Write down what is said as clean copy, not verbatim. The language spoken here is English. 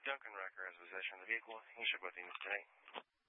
Duncan Rucker has possession of the vehicle. He should both units today.